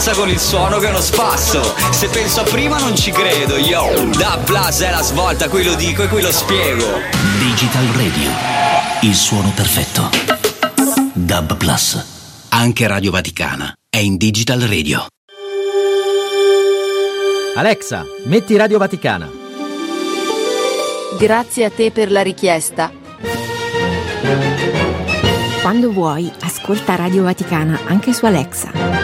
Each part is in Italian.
con il suono che è uno spasso. Se penso a prima non ci credo, yo. Dub Plus è la svolta, qui lo dico e qui lo spiego. Digital Radio, il suono perfetto. Dub Plus, anche Radio Vaticana è in Digital Radio. Alexa, metti Radio Vaticana. Grazie a te per la richiesta. Quando vuoi, ascolta Radio Vaticana anche su Alexa.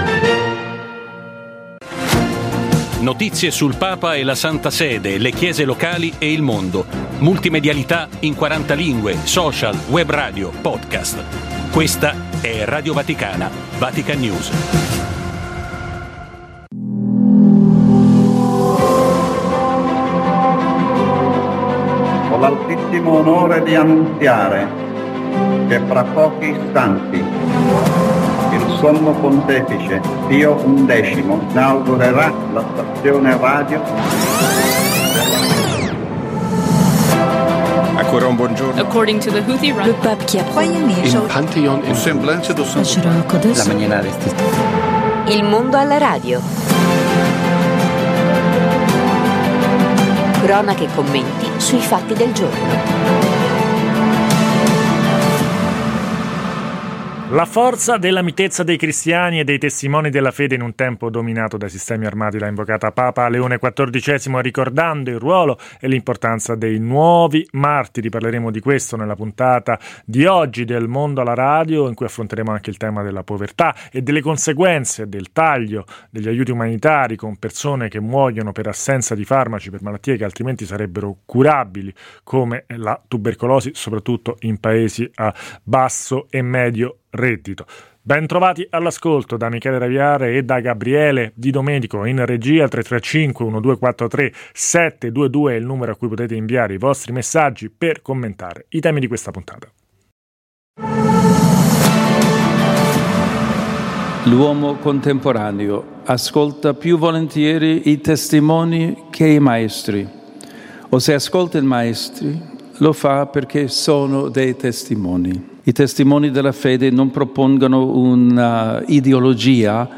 Notizie sul Papa e la Santa Sede, le chiese locali e il mondo. Multimedialità in 40 lingue, social, web radio, podcast. Questa è Radio Vaticana, Vatican News. Ho l'altissimo onore di annunziare che fra pochi istanti il Sommo Pontefice Pio XI inaugurerà la stazione radio. Ancora un buongiorno. According to the Houthi Le pape qui a Il Pantheon in semblance do La maniera resti. Il mondo alla radio. Cronache e commenti sui fatti del giorno. La forza della mitezza dei cristiani e dei testimoni della fede in un tempo dominato dai sistemi armati l'ha invocata Papa Leone XIV, ricordando il ruolo e l'importanza dei nuovi martiri. Parleremo di questo nella puntata di oggi del Mondo alla Radio, in cui affronteremo anche il tema della povertà e delle conseguenze del taglio degli aiuti umanitari con persone che muoiono per assenza di farmaci per malattie che altrimenti sarebbero curabili, come la tubercolosi, soprattutto in paesi a basso e medio reddito. Ben trovati all'ascolto da Michele Raviare e da Gabriele Di Domenico in regia. 335 1243 722 è il numero a cui potete inviare i vostri messaggi per commentare i temi di questa puntata. L'uomo contemporaneo ascolta più volentieri i testimoni che i maestri, o se ascolta i maestri lo fa perché sono dei testimoni. I testimoni della fede non propongono una ideologia,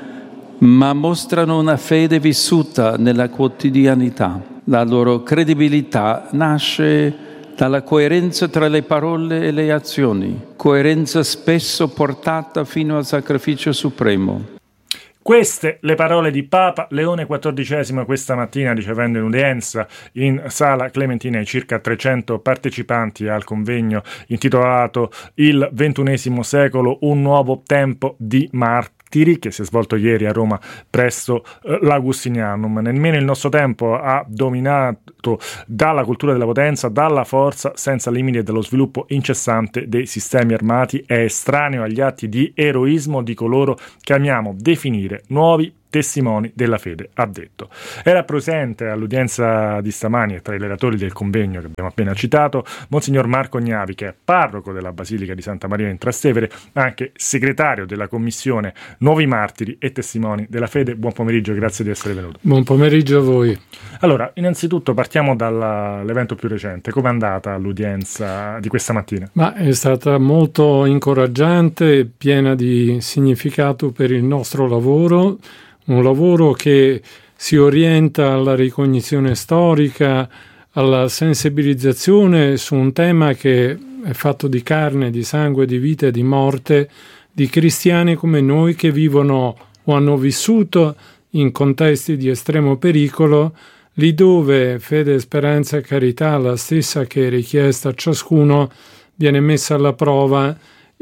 ma mostrano una fede vissuta nella quotidianità. La loro credibilità nasce dalla coerenza tra le parole e le azioni, coerenza spesso portata fino al sacrificio supremo. Queste le parole di Papa Leone XIV questa mattina, ricevendo in udienza in Sala Clementina i circa 300 partecipanti al convegno intitolato Il XXI secolo, un nuovo tempo di martiri, che si è svolto ieri a Roma presso l'Augustinianum. Nemmeno il nostro tempo ha dominato dalla cultura della potenza, dalla forza senza limiti e dallo sviluppo incessante dei sistemi armati. È estraneo agli atti di eroismo di coloro che amiamo definire nuovi testimoni della fede, ha detto. Era presente all'udienza di stamani e tra i relatori del convegno che abbiamo appena citato Monsignor Marco Gnavi, che è parroco della Basilica di Santa Maria in Trastevere, anche segretario della commissione Nuovi Martiri e Testimoni della Fede. Buon pomeriggio, grazie di essere venuto. Buon pomeriggio a voi. Allora, innanzitutto partiamo dall'evento più recente. Com'è andata l'udienza di questa mattina? Ma è stata molto incoraggiante, piena di significato per il nostro lavoro. Un lavoro che si orienta alla ricognizione storica, alla sensibilizzazione su un tema che è fatto di carne, di sangue, di vita e di morte, di cristiani come noi che vivono o hanno vissuto in contesti di estremo pericolo, lì dove fede, speranza e carità, la stessa che è richiesta a ciascuno, viene messa alla prova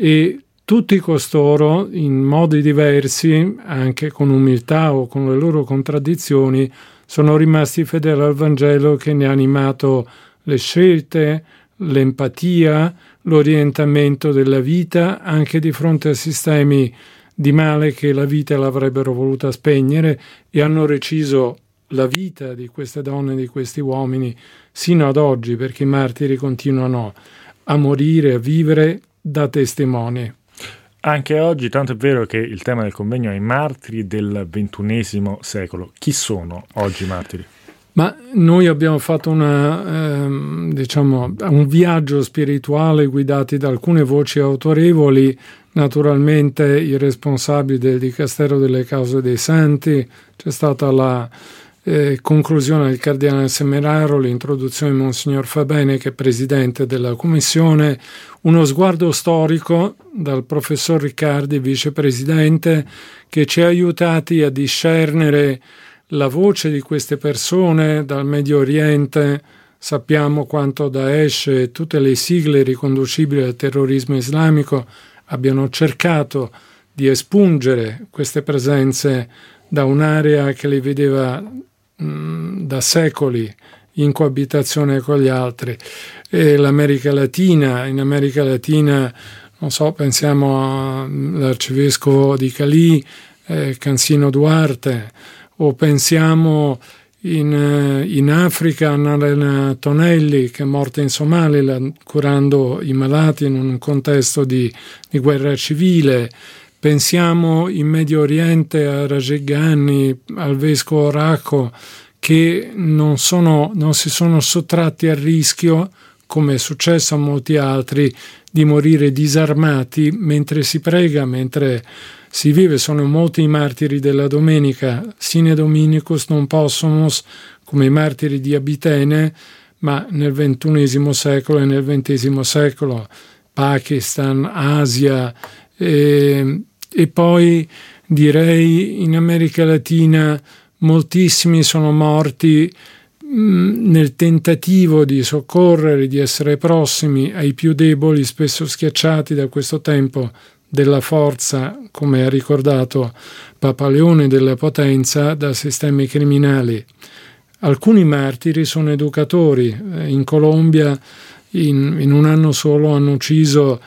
e tutti costoro, in modi diversi, anche con umiltà o con le loro contraddizioni, sono rimasti fedeli al Vangelo che ne ha animato le scelte, l'empatia, l'orientamento della vita, anche di fronte a sistemi di male che la vita l'avrebbero voluta spegnere, e hanno reciso la vita di queste donne e di questi uomini sino ad oggi, perché i martiri continuano a morire, a vivere da testimoni. Anche oggi, tanto è vero che il tema del convegno è i martiri del XXI secolo. Chi sono oggi i martiri? Ma noi abbiamo fatto un viaggio spirituale guidati da alcune voci autorevoli, naturalmente i responsabili del Dicastero delle Cause dei Santi, c'è stata la conclusione del Cardinale Semeraro, l'introduzione di Monsignor Fabene, che è presidente della commissione, uno sguardo storico dal professor Riccardi, vicepresidente, che ci ha aiutati a discernere la voce di queste persone dal Medio Oriente. Sappiamo quanto Daesh e tutte le sigle riconducibili al terrorismo islamico abbiano cercato di espungere queste presenze da un'area che li vedeva da secoli in coabitazione con gli altri. E l'America Latina, in America Latina, non so, pensiamo all'arcivescovo di Cali, Cansino Duarte, o pensiamo in Africa a Nalena Tonelli, che è morta in Somaliland curando i malati in un contesto di guerra civile. Pensiamo in Medio Oriente a Rajid Ghani, al vescovo Racco, che non si sono sottratti al rischio, come è successo a molti altri, di morire disarmati mentre si prega, mentre si vive. Sono molti i martiri della domenica, sine dominicus non possumus, come i martiri di Abitene, ma nel XXI secolo e nel XX secolo, Pakistan, Asia, e poi direi in America Latina moltissimi sono morti nel tentativo di soccorrere, di essere prossimi ai più deboli, spesso schiacciati da questo tempo della forza, come ha ricordato Papa Leone, della potenza, da sistemi criminali. Alcuni martiri sono educatori. In Colombia in un anno solo hanno ucciso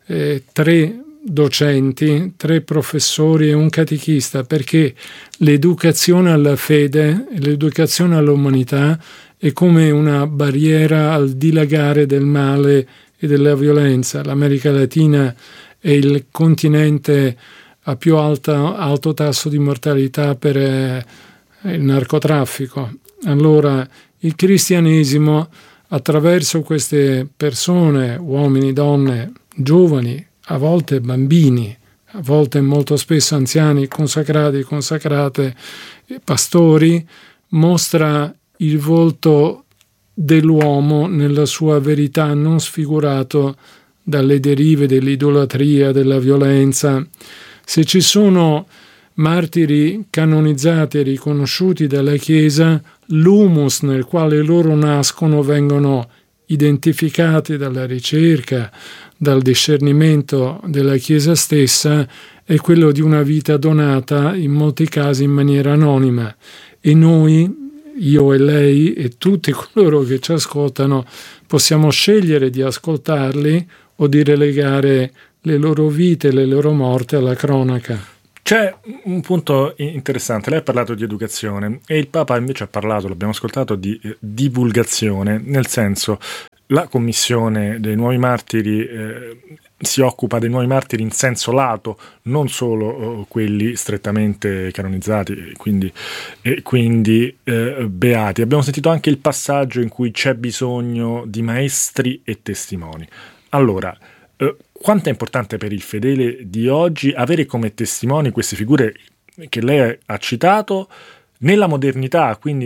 3 docenti, 3 professori e un catechista, perché l'educazione alla fede e l'educazione all'umanità è come una barriera al dilagare del male e della violenza. L'America Latina è il continente a più alto tasso di mortalità per il narcotraffico. Allora il cristianesimo, attraverso queste persone, uomini, donne, giovani, a volte bambini, a volte molto spesso anziani, consacrati, consacrate, pastori, mostra il volto dell'uomo nella sua verità, non sfigurato dalle derive dell'idolatria, della violenza. Se ci sono martiri canonizzati e riconosciuti dalla Chiesa, l'humus nel quale loro nascono vengono identificati dalla ricerca, dal discernimento della Chiesa stessa, è quello di una vita donata, in molti casi in maniera anonima. E noi, io e lei e tutti coloro che ci ascoltano, possiamo scegliere di ascoltarli o di relegare le loro vite, le loro morte alla cronaca. C'è un punto interessante, lei ha parlato di educazione e il Papa invece ha parlato, l'abbiamo ascoltato, di divulgazione, nel senso la commissione dei nuovi martiri si occupa dei nuovi martiri in senso lato, non solo quelli strettamente canonizzati e quindi beati. Abbiamo sentito anche il passaggio in cui c'è bisogno di maestri e testimoni. Allora, quanto è importante per il fedele di oggi avere come testimoni queste figure che lei ha citato nella modernità, quindi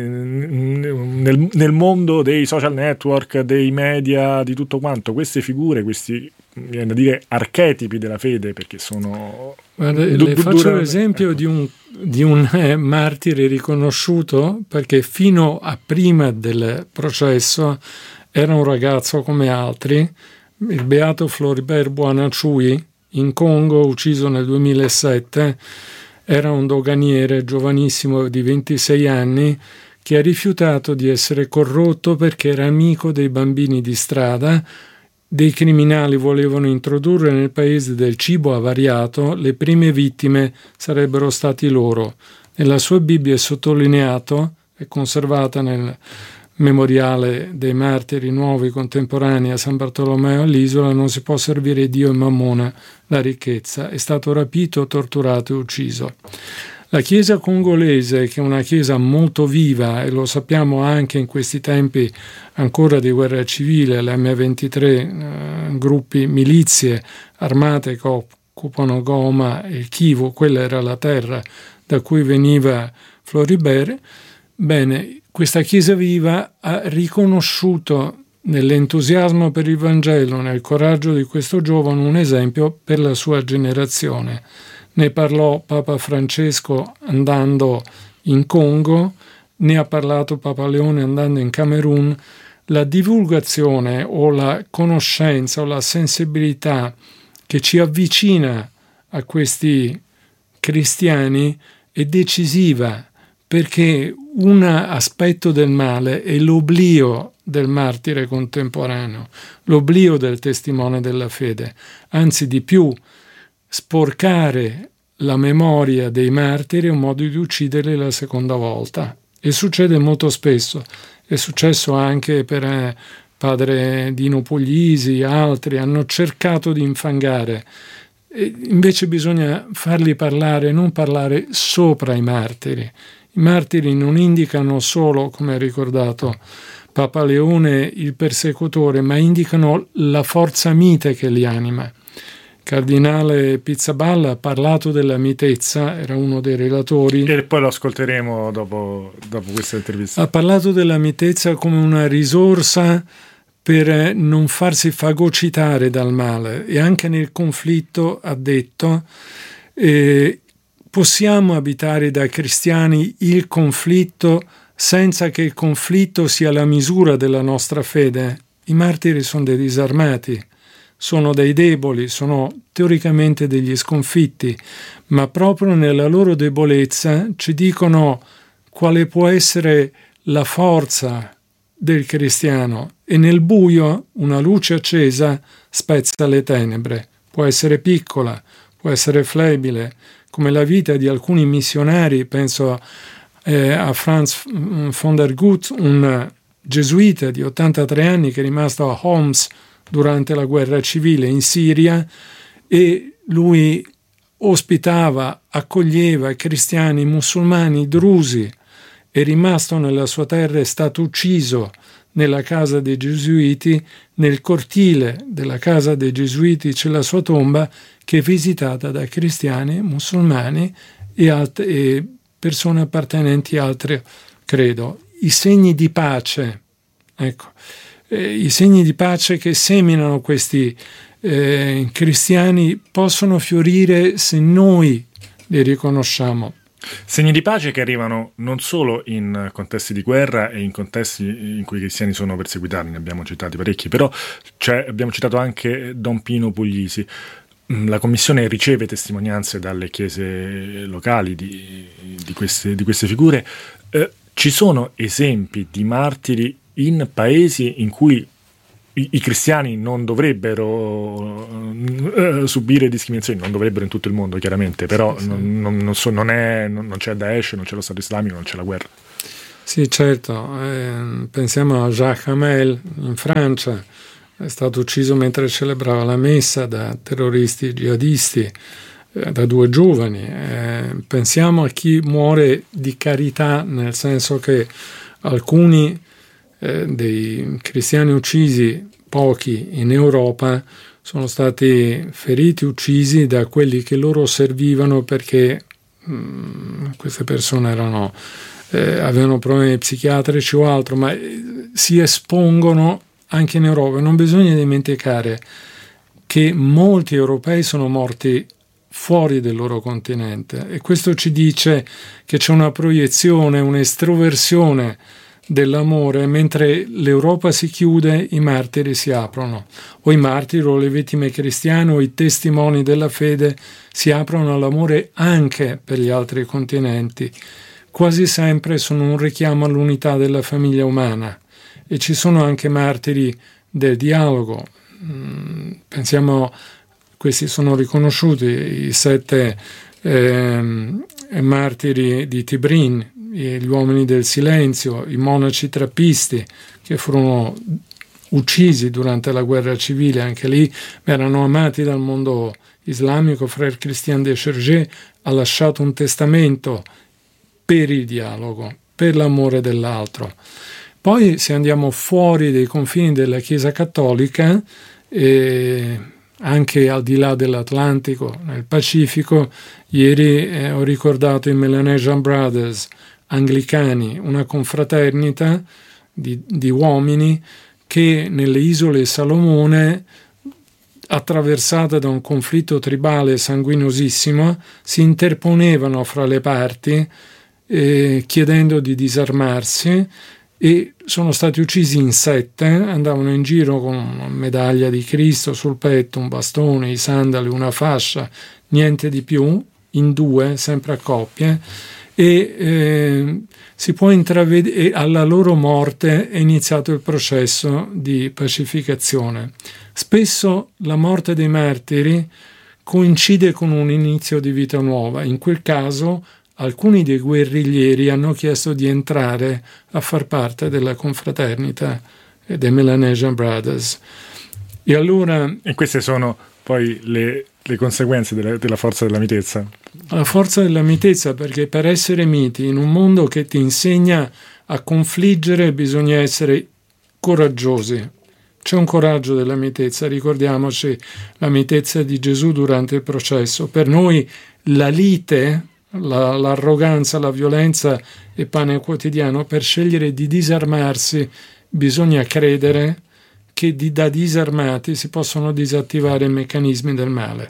nel mondo dei social network, dei media, di tutto quanto, queste figure, questi, viene da dire, archetipi della fede, perché sono... Guarda, le faccio l'esempio di un martire riconosciuto, perché fino a prima del processo era un ragazzo come altri, il beato Floribert Boanachui, in Congo, ucciso nel 2007, era un doganiere giovanissimo di 26 anni che ha rifiutato di essere corrotto perché era amico dei bambini di strada. Dei criminali volevano introdurre nel paese del cibo avariato, le prime vittime sarebbero stati loro. Nella sua Bibbia è sottolineato, è conservata nel memoriale dei martiri nuovi contemporanei a San Bartolomeo all'Isola, non si può servire Dio e Mammona, la ricchezza. È stato rapito, torturato e ucciso. La Chiesa congolese, che è una Chiesa molto viva, e lo sappiamo anche in questi tempi ancora di guerra civile, l'M23, gruppi, milizie armate che occupano Goma e Kivu, quella era la terra da cui veniva Floribert. Bene, questa Chiesa viva ha riconosciuto nell'entusiasmo per il Vangelo, nel coraggio di questo giovane, un esempio per la sua generazione. Ne parlò Papa Francesco andando in Congo, ne ha parlato Papa Leone andando in Camerun. La divulgazione o la conoscenza o la sensibilità che ci avvicina a questi cristiani è decisiva, perché un aspetto del male è l'oblio del martire contemporaneo, l'oblio del testimone della fede, anzi di più, sporcare la memoria dei martiri è un modo di ucciderli la seconda volta, e succede molto spesso. È successo anche per padre Dino Puglisi, altri hanno cercato di infangare, e invece bisogna farli parlare, non parlare sopra i martiri. I martiri non indicano solo, come ha ricordato Papa Leone, il persecutore, ma indicano la forza mite che li anima. Cardinale Pizzaballa ha parlato della mitezza, era uno dei relatori. E poi lo ascolteremo dopo questa intervista. Ha parlato della mitezza come una risorsa per non farsi fagocitare dal male, e anche nel conflitto ha detto possiamo abitare da cristiani il conflitto senza che il conflitto sia la misura della nostra fede. I martiri sono dei disarmati, sono dei deboli, sono teoricamente degli sconfitti, ma proprio nella loro debolezza ci dicono quale può essere la forza del cristiano, e nel buio una luce accesa spezza le tenebre. Può essere piccola, può essere flebile, come la vita di alcuni missionari. Penso a Franz von der Guth, un gesuita di 83 anni che è rimasto a Homs durante la guerra civile in Siria, e lui ospitava, accoglieva cristiani, musulmani, drusi. È rimasto nella sua terra, è stato ucciso nella casa dei Gesuiti. Nel cortile della casa dei Gesuiti c'è la sua tomba, che è visitata da cristiani, musulmani e persone appartenenti a altri credo. I segni di pace, ecco, i segni di pace che seminano questi cristiani possono fiorire se noi li riconosciamo. Segni di pace che arrivano non solo in contesti di guerra e in contesti in cui i cristiani sono perseguitati, ne abbiamo citati parecchi, però abbiamo citato anche Don Pino Puglisi. La Commissione riceve testimonianze dalle chiese locali di queste figure. Ci sono esempi di martiri in paesi in cui i cristiani non dovrebbero subire discriminazioni, non dovrebbero in tutto il mondo chiaramente, però sì. Non c'è Daesh, non c'è lo Stato islamico, non c'è la guerra. Sì, certo. Pensiamo a Jacques Hamel in Francia, è stato ucciso mentre celebrava la messa da terroristi jihadisti, da 2 giovani. Pensiamo a chi muore di carità, nel senso che alcuni dei cristiani uccisi, pochi in Europa, sono stati feriti, uccisi da quelli che loro servivano, perché queste persone avevano problemi psichiatrici o altro, ma si espongono anche in Europa. Non bisogna dimenticare che molti europei sono morti fuori del loro continente, e questo ci dice che c'è una proiezione, un'estroversione dell'amore. Mentre l'Europa si chiude, i martiri si aprono, o i martiri o le vittime cristiane o i testimoni della fede si aprono all'amore anche per gli altri continenti. Quasi sempre sono un richiamo all'unità della famiglia umana, e ci sono anche martiri del dialogo. Pensiamo, questi sono riconosciuti, i 7 martiri di Tibrin, gli uomini del silenzio, i monaci trappisti che furono uccisi durante la guerra civile. Anche lì erano amati dal mondo islamico, Frère Christian de Chergé, ha lasciato un testamento per il dialogo, per l'amore dell'altro. Poi, se andiamo fuori dei confini della Chiesa cattolica, anche al di là dell'Atlantico, nel Pacifico, ieri ho ricordato i Melanesian Brothers anglicani, una confraternita di uomini che nelle isole Salomone, attraversate da un conflitto tribale sanguinosissimo, si interponevano fra le parti chiedendo di disarmarsi, e sono stati uccisi in 7, andavano in giro con una medaglia di Cristo sul petto, un bastone, i sandali, una fascia, niente di più, in 2, sempre a coppie, e si può intravedere, alla loro morte è iniziato il processo di pacificazione. Spesso la morte dei martiri coincide con un inizio di vita nuova. In quel caso alcuni dei guerriglieri hanno chiesto di entrare a far parte della confraternita dei Melanesian Brothers. E allora... E queste sono poi le conseguenze della forza della mitezza? La forza della mitezza, perché per essere miti in un mondo che ti insegna a confliggere bisogna essere coraggiosi. C'è un coraggio della mitezza, ricordiamoci la mitezza di Gesù durante il processo. Per noi la lite, l'arroganza, la violenza è pane quotidiano. Per scegliere di disarmarsi bisogna credere che da disarmati si possono disattivare i meccanismi del male.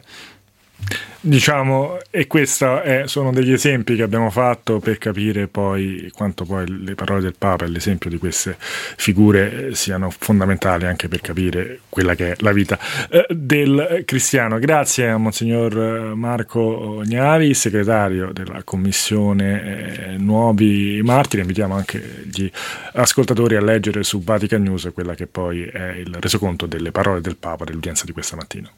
Diciamo, e questi sono degli esempi che abbiamo fatto per capire poi quanto poi le parole del Papa e l'esempio di queste figure siano fondamentali anche per capire quella che è la vita del cristiano. Grazie a Monsignor Marco Gnavi, segretario della Commissione Nuovi Martiri. Invitiamo anche gli ascoltatori a leggere su Vatican News quella che poi è il resoconto delle parole del Papa dell'udienza di questa mattina.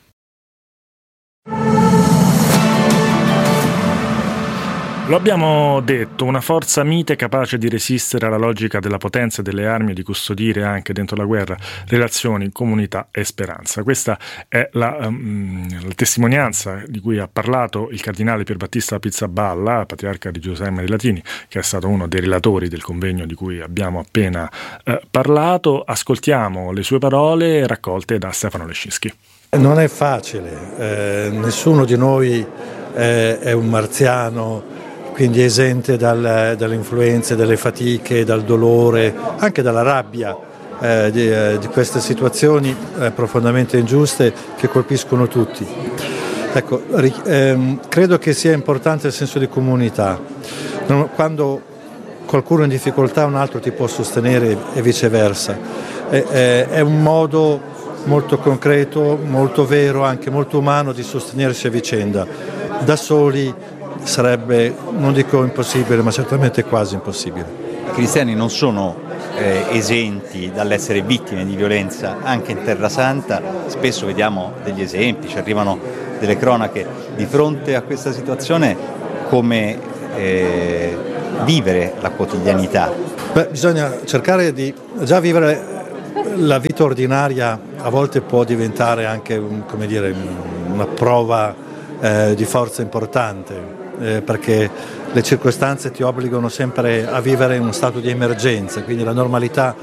Lo abbiamo detto, una forza mite capace di resistere alla logica della potenza e delle armi e di custodire anche dentro la guerra relazioni, comunità e speranza. Questa è la testimonianza di cui ha parlato il cardinale Pierbattista Pizzaballa, patriarca di Gerusalemme dei Latini, che è stato uno dei relatori del convegno di cui abbiamo appena parlato. Ascoltiamo le sue parole raccolte da Stefano Lescinski. Non è facile, nessuno di noi è un marziano, quindi esente dalle influenze, dalle fatiche, dal dolore, anche dalla rabbia di queste situazioni profondamente ingiuste che colpiscono tutti. Ecco, credo che sia importante il senso di comunità. Quando qualcuno è in difficoltà un altro ti può sostenere e viceversa. È un modo molto concreto, molto vero, anche molto umano di sostenersi a vicenda. Da soli sarebbe, non dico impossibile, ma certamente quasi impossibile. I cristiani non sono esenti dall'essere vittime di violenza anche in Terra Santa. Spesso vediamo degli esempi, ci arrivano delle cronache. Di fronte a questa situazione come vivere la quotidianità? Bisogna cercare di già vivere la vita ordinaria. A volte può diventare anche una prova di forza importante, perché le circostanze ti obbligano sempre a vivere in uno stato di emergenza, quindi la normalità